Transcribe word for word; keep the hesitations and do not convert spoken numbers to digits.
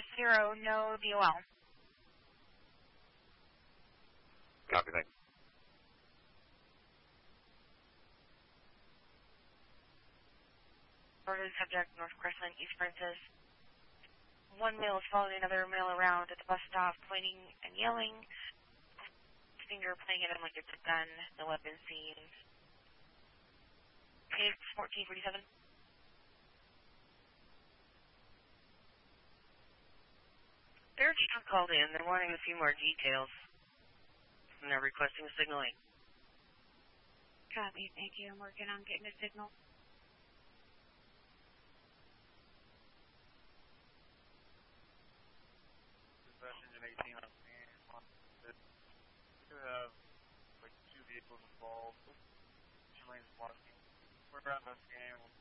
Chris Zero, no D O L. Copy, thanks. Ordered subject, North Crestland, East Princess. One male is following another male around at the bus stop, pointing and yelling. Finger pointing at him like it's a gun. No weapon seen. Case fourteen forty-seven. They're just called in. They're wanting a few more details. And they're requesting signaling. Copy, thank you. I'm working on getting a signal. Engine eighteen on scene. We have like two vehicles involved. Two lanes blocking. We're around this game.